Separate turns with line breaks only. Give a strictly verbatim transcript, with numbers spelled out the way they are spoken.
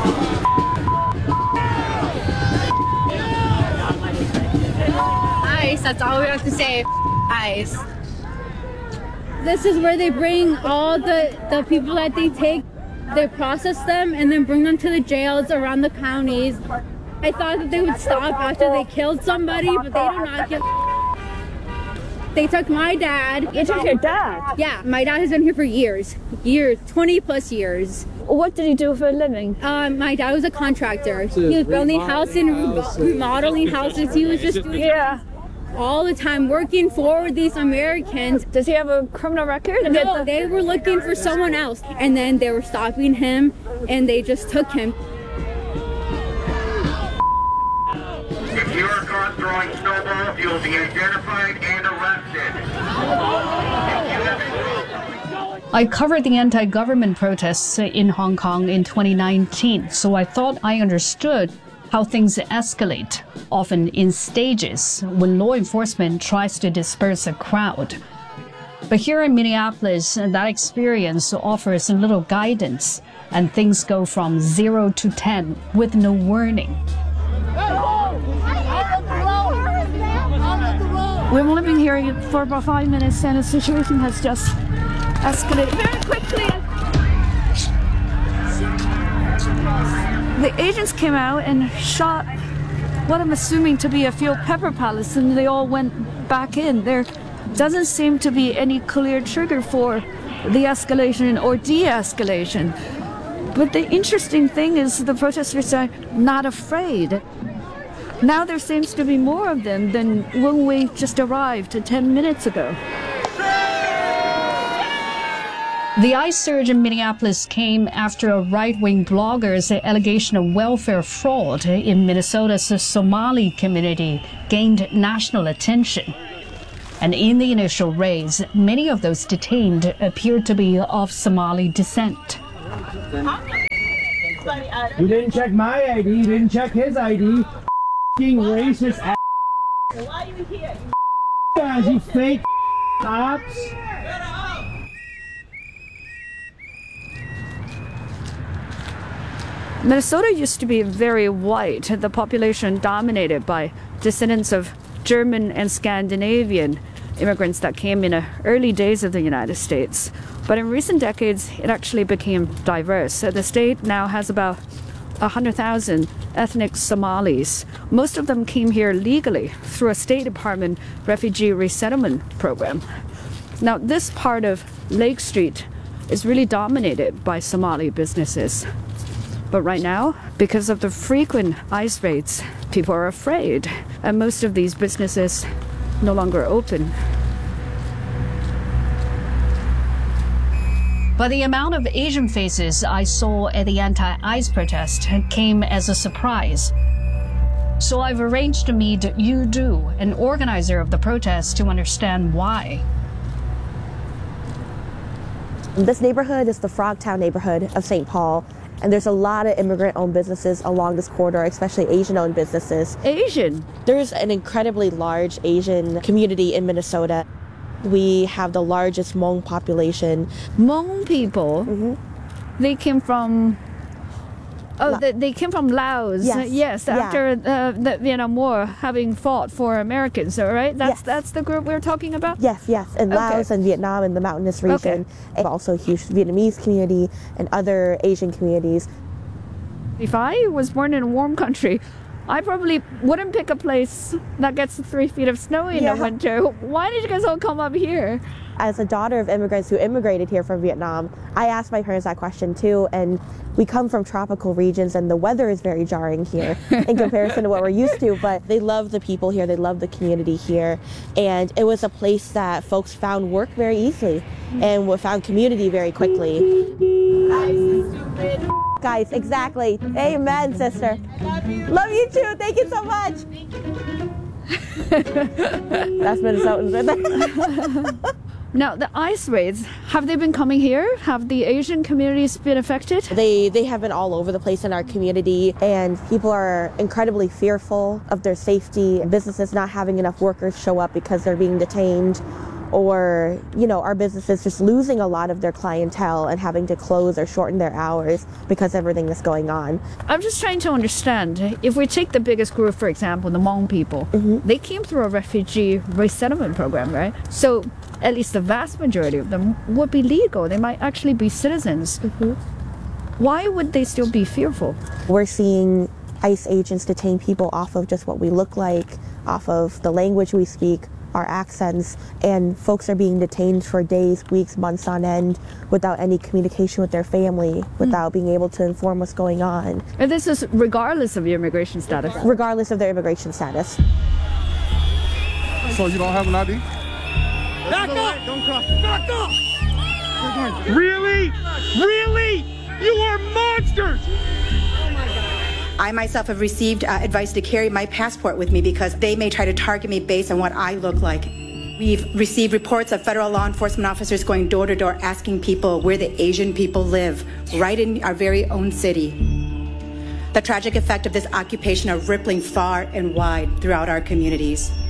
ICE, that's all we have to say. ICE. This is where they bring all the, the people that they take, they process them and then bring them to the jails around the counties. I thought that they would stop after they killed somebody, but they do not kill. They took my dad.
They took your dad?
Yeah, my dad has been here for years. Years, twenty plus years.
What did he do for a living?
Um, my dad was a contractor. He was building houses and remodeling houses. He was just doing
yeah.
all the time, working for these Americans.
Does he have a criminal record?
No, they were looking for someone else. And then they were stopping him, and they just took him.
If you are caught throwing snowballs, you will be identified and arrested.
I covered the anti-government protests in Hong Kong in twenty nineteen, so I thought I understood how things escalate, often in stages, when law enforcement tries to disperse a crowd. But here in Minneapolis, that experience offers a little guidance, and things go from zero to ten with no warning.
We've only been here for about five minutes and the situation has just escalated very quickly. The agents came out and shot what I'm assuming to be a few pepper pellets, and they all went back in. There doesn't seem to be any clear trigger for the escalation or de-escalation. But the interesting thing is the protesters are not afraid. Now there seems to be more of them than when we just arrived ten minutes ago.
The ICE surge in Minneapolis came after a right-wing blogger's allegation of welfare fraud in Minnesota's Somali community gained national attention. And in the initial raids, many of those detained appeared to be of Somali descent.
You didn't check my I D, you didn't check his I D. F***ing racist ass. Why are you here? Guys, you fake cops.
Minnesota used to be very white, the population dominated by descendants of German and Scandinavian immigrants that came in the early days of the United States. But in recent decades, it actually became diverse. The state now has about one hundred thousand ethnic Somalis. Most of them came here legally through a State Department refugee resettlement program. Now, this part of Lake Street is really dominated by Somali businesses. But right now, because of the frequent ICE raids, people are afraid, and most of these businesses no longer open.
But the amount of Asian faces I saw at the anti-ICE protest came as a surprise. So I've arranged to meet Yu Du, an organizer of the protest, to understand why.
This neighborhood is the Frogtown neighborhood of Saint Paul. And there's a lot of immigrant-owned businesses along this corridor, especially Asian-owned businesses.
Asian?
There's an incredibly large Asian community in Minnesota. We have the largest Hmong population.
Hmong people?
Mm-hmm.
They came from... Oh, La- they, they came from Laos.
Yes,
yes after
yeah.
uh, the Vietnam War, having fought for Americans, all right? That's, yes. that's the group we're talking about?
Yes, yes, in okay. Laos and Vietnam and the mountainous region. Okay. And also a huge Vietnamese community and other Asian communities.
If I was born in a warm country, I probably wouldn't pick a place that gets three feet of snow in yeah. the winter. Why did you guys all come up here?
As a daughter of immigrants who immigrated here from Vietnam, I asked my parents that question too, and we come from tropical regions and the weather is very jarring here in comparison to what we're used to, but they love the people here, they love the community here, and it was a place that folks found work very easily and found community very quickly. Guys, exactly. Amen, sister. Love you. Love you too. Thank you so much. That's Minnesotans right there.
Now, the ICE raids, have they been coming here? Have the Asian communities been affected?
They they have been all over the place in our community, and people are incredibly fearful of their safety. Businesses not having enough workers show up because they're being detained, or, you know, our businesses just losing a lot of their clientele and having to close or shorten their hours because everything that's going on.
I'm just trying to understand, if we take the biggest group, for example, the Hmong people, mm-hmm. they came through a refugee resettlement program, right? So at least the vast majority of them would be legal. They might actually be citizens. Mm-hmm. Why would they still be fearful?
We're seeing ICE agents detain people off of just what we look like, off of the language we speak, our accents, and folks are being detained for days, weeks, months on end without any communication with their family, without mm. being able to inform what's going on.
And this is regardless of your immigration status?
Regardless of their immigration status.
So you don't have an I D?
Back up! Don't cross. Back up! Really? Really? You are monsters!
I myself have received uh, advice to carry my passport with me because they may try to target me based on what I look like. We've received reports of federal law enforcement officers going door to door asking people where the Asian people live, right in our very own city. The tragic effect of this occupation are rippling far and wide throughout our communities.